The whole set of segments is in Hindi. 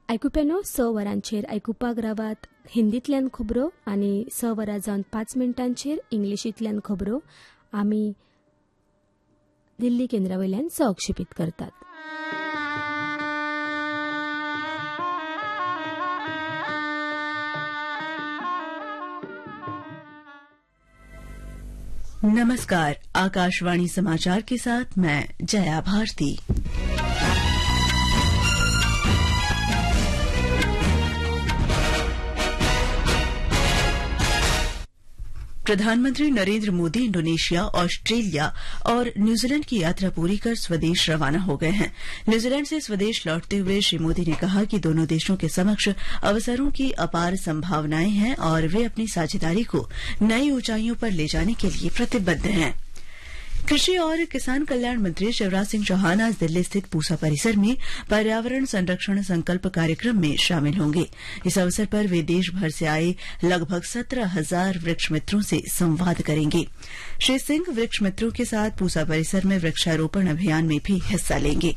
आयकुप्यानो 6 वरांचेर आयकुपाक रावात हिंदींतल्यान खबरो आनी 6 वरां जावन 5 मिनटांचेर इंग्लिशींतल्यान खबरो आमी दिल्ली केंद्रावयल्यान सहक्षेपीत करतात. नमस्कार, आकाशवाणी समाचार के साथ मैं जया भारती. प्रधानमंत्री नरेंद्र मोदी इंडोनेशिया, ऑस्ट्रेलिया और न्यूजीलैंड की यात्रा पूरी कर स्वदेश रवाना हो गए हैं. न्यूजीलैंड से स्वदेश लौटते हुए श्री मोदी ने कहा कि दोनों देशों के समक्ष अवसरों की अपार संभावनाएं हैं और वे अपनी साझेदारी को नई ऊंचाइयों पर ले जाने के लिए प्रतिबद्ध हैं. कृषि और किसान कल्याण मंत्री शिवराज सिंह चौहान आज दिल्ली स्थित पूसा परिसर में पर्यावरण संरक्षण संकल्प कार्यक्रम में शामिल होंगे. इस अवसर पर वे देश भर से आए लगभग 17,000 वृक्ष मित्रों से संवाद करेंगे. श्री सिंह वृक्ष मित्रों के साथ पूसा परिसर में वृक्षारोपण अभियान में भी हिस्सा लेंगे.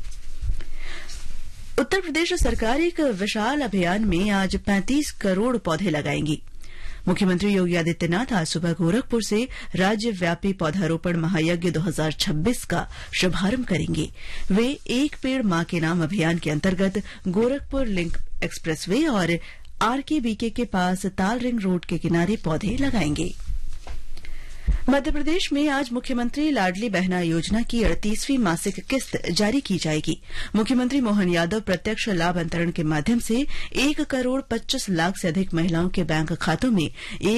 उत्तर प्रदेश सरकार एक विशाल अभियान में आज 35 करोड़ पौधे लगाएंगी. मुख्यमंत्री योगी आदित्यनाथ आज सुबह गोरखपुर से राज्यव्यापी पौधारोपण महायज्ञ 2026 का शुभारंभ करेंगे. वे एक पेड़ मां के नाम अभियान के अंतर्गत गोरखपुर लिंक एक्सप्रेसवे और आरकेबीके के पास ताल रिंग रोड के किनारे पौधे लगाएंगे. मध्य प्रदेश में आज मुख्यमंत्री लाडली बहना योजना की 38वीं मासिक किस्त जारी की जाएगी. मुख्यमंत्री मोहन यादव प्रत्यक्ष लाभ अंतरण के माध्यम से 1 करोड़ 25 लाख से अधिक महिलाओं के बैंक खातों में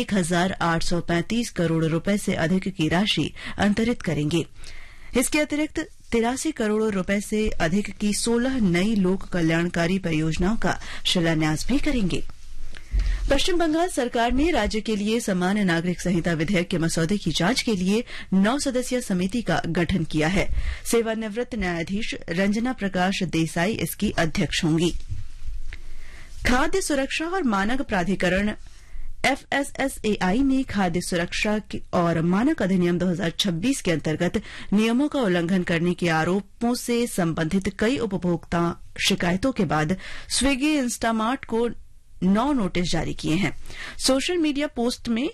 1,835 करोड़ रुपए से अधिक की राशि अंतरित करेंगे. इसके अतिरिक्त 83 करोड़ रुपए से अधिक की 16 नई लोक कल्याणकारी परियोजनाओं का शिलान्यास भी करेंगे. पश्चिम बंगाल सरकार ने राज्य के लिए समान नागरिक संहिता विधेयक के मसौदे की जांच के लिए 9 सदस्यीय समिति का गठन किया है. सेवानिवृत्त न्यायाधीश रंजना प्रकाश देसाई इसकी अध्यक्ष होंगी. खाद्य सुरक्षा और मानक प्राधिकरण FSSAI ने खाद्य सुरक्षा और मानक अधिनियम 2026 के अंतर्गत नियमों का उल्लंघन करने के आरोपों से संबंधित कई उपभोक्ता शिकायतों के बाद स्विगी इंस्टामार्ट को 9 नोटिस जारी किए हैं. सोशल मीडिया पोस्ट में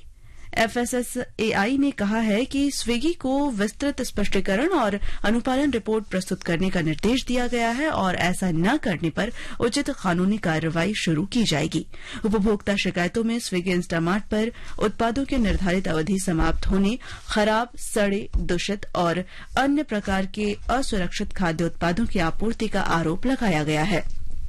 FSSAI ने कहा है कि स्विगी को विस्तृत स्पष्टीकरण और अनुपालन रिपोर्ट प्रस्तुत करने का निर्देश दिया गया है और ऐसा न करने पर उचित कानूनी कार्रवाई शुरू की जाएगी. उपभोक्ता शिकायतों में स्विगी इंस्टामार्ट पर उत्पादों के निर्धारित अवधि समाप्त होने, खराब, सड़े, दूषित और अन्य प्रकार के असुरक्षित खाद्य उत्पादों की आपूर्ति का आरोप लगाया गया है.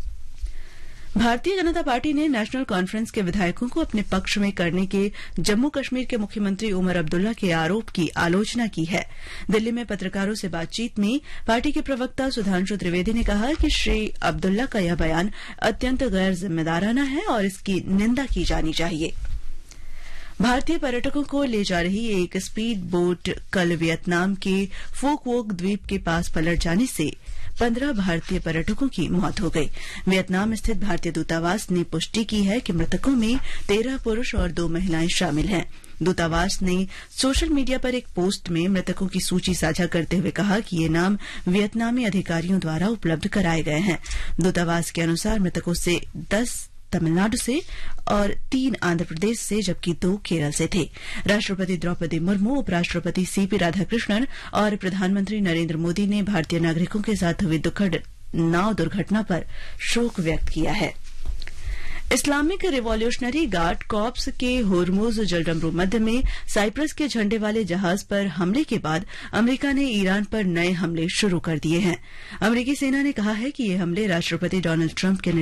भारतीय जनता पार्टी ने नेशनल कॉन्फ्रेंस के विधायकों को अपने पक्ष में करने के जम्मू कश्मीर के मुख्यमंत्री उमर अब्दुल्ला के आरोप की आलोचना की है. दिल्ली में पत्रकारों से बातचीत में पार्टी के प्रवक्ता सुधांशु त्रिवेदी ने कहा कि श्री अब्दुल्ला का यह बयान अत्यंत गैर जिम्मेदाराना है और इसकी निंदा की जानी चाहिए. भारतीय पर्यटकों को ले जा रही एक स्पीड बोट कल वियतनाम के फोक वोक द्वीप के पास पलट जाने से 15 भारतीय पर्यटकों की मौत हो गई. वियतनाम स्थित भारतीय दूतावास ने पुष्टि की है कि मृतकों में 13 पुरुष और 2 महिलाएं शामिल हैं. दूतावास ने सोशल मीडिया पर एक पोस्ट में मृतकों की सूची साझा करते हुए कहा कि ये नाम वियतनामी अधिकारियों द्वारा उपलब्ध कराए गए हैं. दूतावास के अनुसार मृतकों से 10 तमिलनाडु से और 3 आंध्र प्रदेश से जबकि 2 केरल से थे. राष्ट्रपति द्रौपदी मुर्मू, उपराष्ट्रपति सीपी राधाकृष्णन और प्रधानमंत्री नरेंद्र मोदी ने भारतीय नागरिकों के साथ हुई दुखद नाव दुर्घटना पर शोक व्यक्त किया है. इस्लामिक रिवॉल्यूशनरी गार्ड कॉर्प्स के होर्मुज जलडमरू मध्य में साइप्रस के झंडे वाले जहाज पर हमले के बाद अमरीका ने ईरान पर नए हमले शुरू कर दिए हैं. अमरीकी सेना ने कहा है कि ये हमले राष्ट्रपति डोनाल्ड ट्रंप के